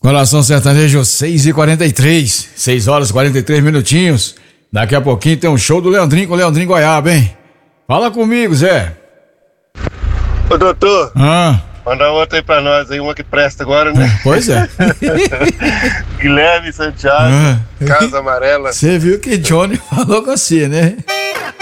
Coração Sertanejo, 6h43, 6 horas e 43 minutinhos. Daqui a pouquinho tem um show do Leandrinho com o Leandrinho Goiaba, hein? Fala comigo, Zé. Ô, doutor. Manda outra aí pra nós aí, uma que presta agora, né? Pois é. Guilherme Santiago, Casa Amarela. Você viu que Johnny falou com você, né?